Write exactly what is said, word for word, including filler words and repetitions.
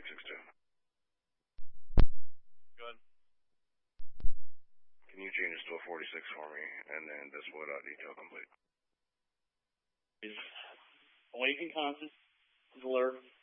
six six two. Go ahead. Can you change this to a forty-six for me, and then this wood out detail complete? He's awake and conscious. He's alert.